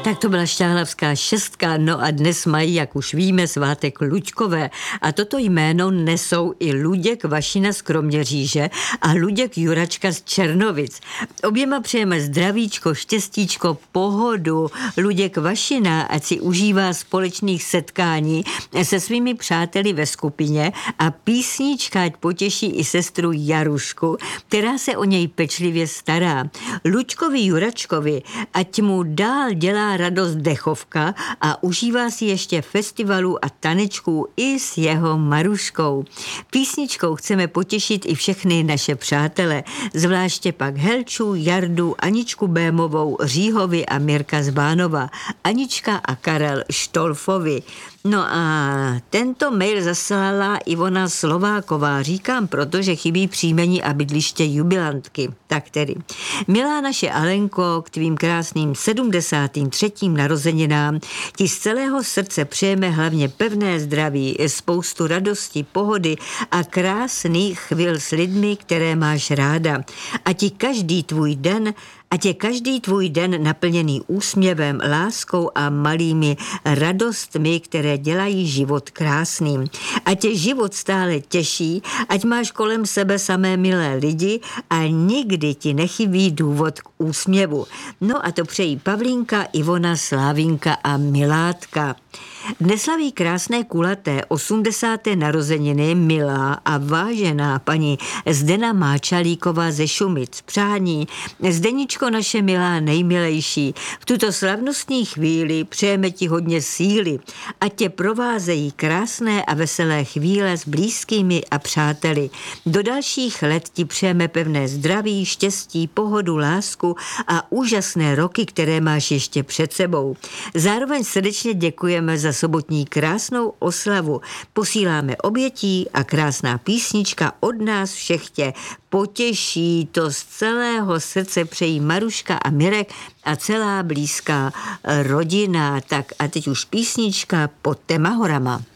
Tak to byla Šťáhlavská šestka, no a dnes mají, jak už víme, svátek Luďkové. A toto jméno nesou i Luděk Vašina z Kroměříže a Luděk Juračka z Černovic. Oběma přejeme zdravíčko, štěstíčko, pohodu. Luděk Vašina, ať si užívá společných setkání se svými přáteli ve skupině a písnička ať potěší i sestru Jarušku, která se o něj pečlivě stará. Luďkovi Juračkovi, ať mu dál dělá radost dechovka a užívá si ještě festivalů a tanečků i s jeho Maruškou. Písničkou chceme potěšit i všechny naše přátele, zvláště pak Helču, Jardu, Aničku Bémovou, Říhovi a Mirka z Bánova, Anička a Karel Štolfovi. No a tento mail zaslala Ivona Slováková. Říkám, protože chybí příjmení a bydliště jubilantky. Tak tedy. Milá naše Alenko, k tvým krásným 73. narozeninám ti z celého srdce přejeme hlavně pevné zdraví, spoustu radosti, pohody a krásných chvil s lidmi, které máš ráda. Ať je každý tvůj den naplněný úsměvem, láskou a malými radostmi, které dělají život krásným. Ať tě život stále těší, ať máš kolem sebe samé milé lidi a nikdy ti nechybí důvod k úsměvu. No a to přejí Pavlínka, Ivona, Slávinka a Milátka. Dnes slaví krásné kulaté 80. narozeniny milá a vážená paní Zdena Máčalíková ze Šumic. Přání, Zdeničko naše milá nejmilejší, v tuto slavnostní chvíli přejeme ti hodně síly, ať tě provázejí krásné a veselé chvíle s blízkými a přáteli. Do dalších let ti přejeme pevné zdraví, štěstí, pohodu, lásku a úžasné roky, které máš ještě před sebou. Zároveň srdečně děkujeme za sobotní krásnou oslavu. Posíláme obětí a krásná písnička od nás všech tě potěší. To z celého srdce přejí Maruška a Mirek a celá blízká rodina. Tak a teď už písnička pod těma horama.